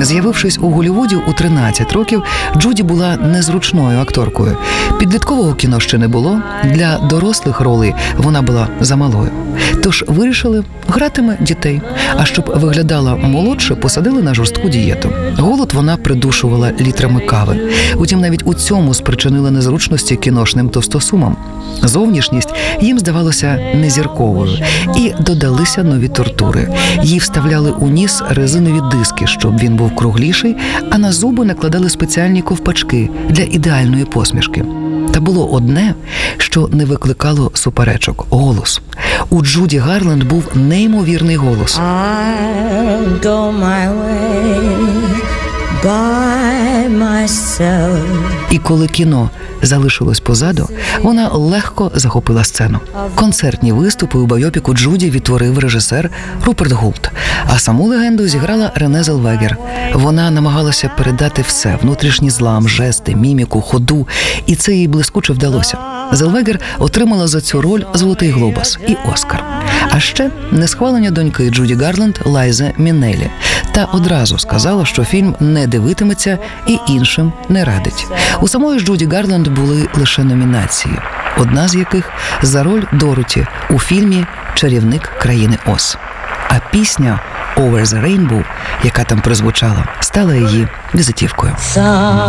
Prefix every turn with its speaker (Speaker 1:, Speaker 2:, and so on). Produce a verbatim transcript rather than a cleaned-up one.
Speaker 1: З'явившись у Голлівуді у тринадцять років, Джуді була незручною акторкою. Підліткового кіно ще не було, для дорослих ролей вона була замалою. Тож вирішили, гратиме дітей. А щоб виглядала молодше, посадили на жорстку дієту. Голод вона придушувала літрами кави. Утім, навіть у цьому спричинила незручності кіношним товстосумам. Зовнішність їм здавалося незірковою. І додалися нові тортури. Їй вставляли у ніс резинові диски, щоб він був кругліший, а на зуби накладали спеціальні ковпачки для ідеальної посмішки. Та було одне, що не викликало суперечок – голос. У Джуді Гарланд був неймовірний голос.
Speaker 2: I'll go my way by myself.
Speaker 1: І коли кіно залишилось позаду, вона легко захопила сцену. Концертні виступи у байопіку Джуді відтворив режисер Руперт Гулт, а саму легенду зіграла Рене Зелвегер. Вона намагалася передати все – внутрішній злам, жести, міміку, ходу, і це їй блискуче вдалося. Зелвегер отримала за цю роль «Золотий глобус» і «Оскар». А ще несхвалення доньки Джуді Гарланд Лайзи Міннелі. Та одразу сказала, що фільм не дивитиметься і іншим не радить. У самої Джуді Гарланд були лише номінації, одна з яких за роль Дороті у фільмі «Чарівник країни Оз». А пісня «Over the Rainbow», яка там прозвучала, стала її візитівкою.